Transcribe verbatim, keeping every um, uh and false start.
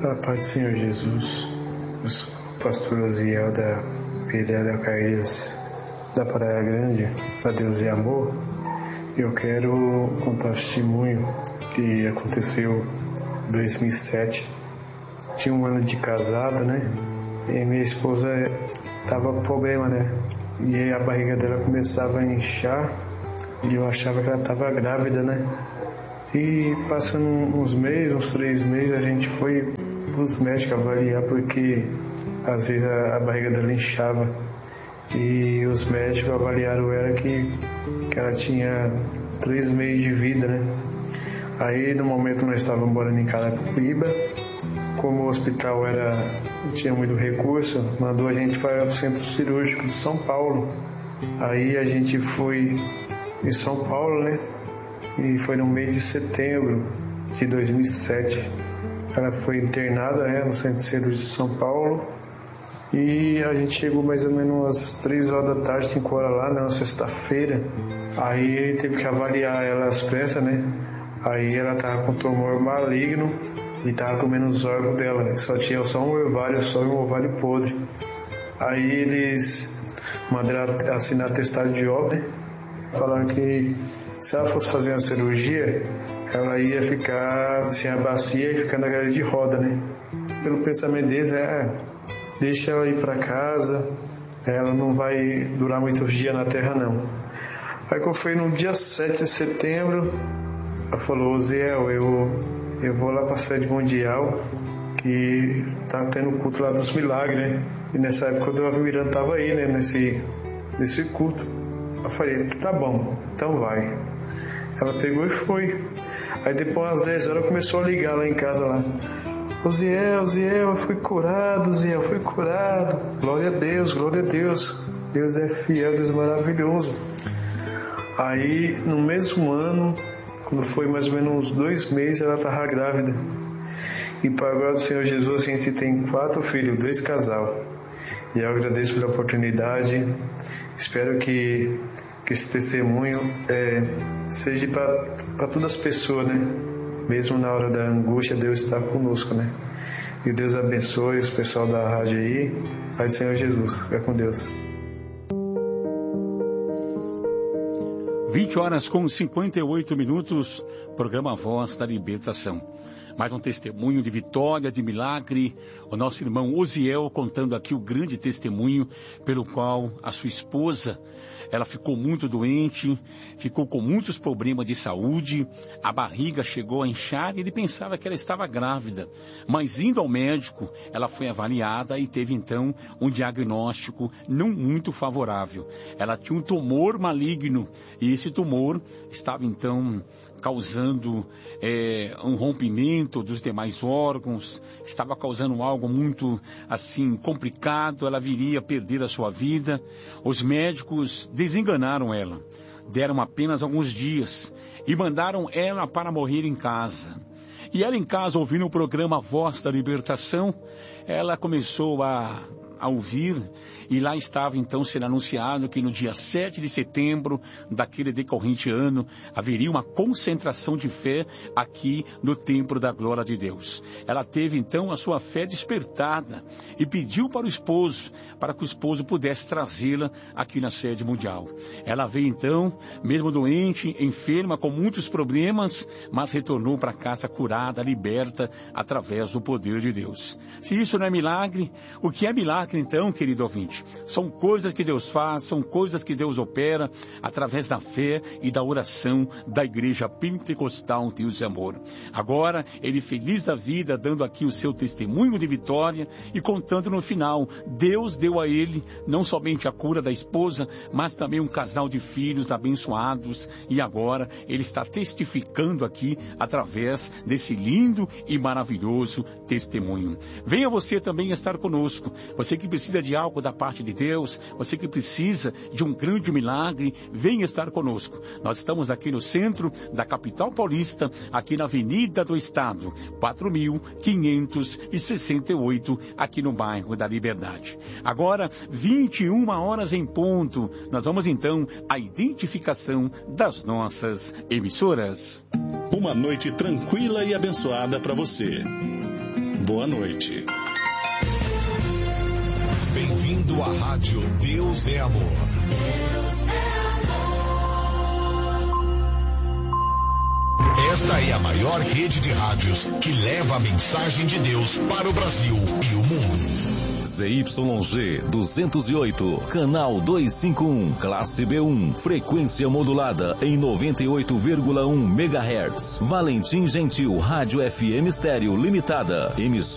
A paz do Senhor Jesus. Eu sou o pastor Osiel da Pedra da Caídas da Praia Grande, para Deus e Amor. Eu quero contar um testemunho que aconteceu em dois mil e sete. Tinha um ano de casado, né? E minha esposa tava com problema, né? E aí a barriga dela começava a inchar e eu achava que ela estava grávida, né? E passando uns meses, uns três meses, a gente foi para os médicos avaliar porque às vezes a, a barriga dela inchava. E os médicos avaliaram ela que, que ela tinha três meses de vida, né? Aí no momento nós estávamos morando em Carapicuíba. Como o hospital era, não tinha muito recurso, mandou a gente para o centro cirúrgico de São Paulo. Aí a gente foi em São Paulo, né? E foi no mês de setembro de dois mil e sete. Ela foi internada, né, no centro cirúrgico de São Paulo. E a gente chegou mais ou menos às três horas da tarde, cinco horas lá, na sexta-feira. Aí ele teve que avaliar ela às pressas, né? Aí ela tava com tumor maligno e tava comendo os órgãos dela, né? Só tinha só um ovário, só um ovário podre. Aí eles mandaram assinar atestado de óbito, né? Falaram que se ela fosse fazer uma cirurgia, ela ia ficar sem a bacia e ficar na cadeira de roda, né? Pelo pensamento deles, é, deixa ela ir para casa, ela não vai durar muitos dias na terra, não. Aí quando foi no dia sete de setembro, ela falou, Ziel, eu, eu vou lá para a sede mundial, que tá tendo culto lá dos milagres, né? E nessa época o Davi Miranda tava aí, né? Nesse, nesse culto. Eu falei, tá bom, então vai. Ela pegou e foi. Aí depois às dez horas começou a ligar lá em casa lá. Ô Ziel, Ziel, eu fui curado, Ziel, eu fui curado. Glória a Deus, glória a Deus. Deus é fiel, Deus é maravilhoso. Aí no mesmo ano, quando foi mais ou menos uns dois meses, ela estava grávida. E para a glória do Senhor Jesus, a gente tem quatro filhos, dois casal. E eu agradeço pela oportunidade. Espero que, que esse testemunho é, seja para todas as pessoas, né? Mesmo na hora da angústia, Deus está conosco, né? E Deus abençoe os pessoal da rádio aí. Pai do Senhor Jesus. Fica com Deus. vinte horas com cinquenta e oito minutos, programa Voz da Libertação. Mais um testemunho de vitória, de milagre. O nosso irmão Osiel contando aqui o grande testemunho pelo qual a sua esposa, ela ficou muito doente, ficou com muitos problemas de saúde, a barriga chegou a inchar e ele pensava que ela estava grávida. Mas indo ao médico, ela foi avaliada e teve então um diagnóstico não muito favorável. Ela tinha um tumor maligno e esse tumor estava então causando é, um rompimento dos demais órgãos, estava causando algo muito assim complicado, ela viria a perder a sua vida. Os médicos desenganaram ela, deram apenas alguns dias e mandaram ela para morrer em casa. E ela em casa, ouvindo o programa Voz da Libertação, ela começou a, a ouvir, e lá estava então sendo anunciado que no dia sete de setembro daquele decorrente ano haveria uma concentração de fé aqui no Templo da Glória de Deus. Ela teve então a sua fé despertada e pediu para o esposo, para que o esposo pudesse trazê-la aqui na sede mundial. Ela veio então, mesmo doente, enferma, com muitos problemas, mas retornou para casa curada, liberta, através do poder de Deus. Se isso não é milagre, o que é milagre então, querido ouvinte? São coisas que Deus faz, são coisas que Deus opera através da fé e da oração da Igreja Pentecostal Deus e Amor. Agora, ele feliz da vida, dando aqui o seu testemunho de vitória e contando no final, Deus deu a ele não somente a cura da esposa, mas também um casal de filhos abençoados, e agora ele está testificando aqui através desse lindo e maravilhoso testemunho. Venha você também estar conosco, você que precisa de algo da parte de Deus, você que precisa de um grande milagre, venha estar conosco. Nós estamos aqui no centro da capital paulista, aqui na Avenida do Estado, quatro mil quinhentos e sessenta e oito, aqui no bairro da Liberdade. Agora, vinte e uma horas em ponto, nós vamos então à identificação das nossas emissoras. Uma noite tranquila e abençoada para você. Boa noite. Bem-vindo à rádio Deus é Amor. Deus é amor. Esta é a maior rede de rádios que leva a mensagem de Deus para o Brasil e o mundo. Z Y G duzentos e oito, canal duzentos e cinquenta e um, classe B um, frequência modulada em noventa e oito vírgula um megahertz. Valentim Gentil, Rádio F M Estéreo Limitada, emissora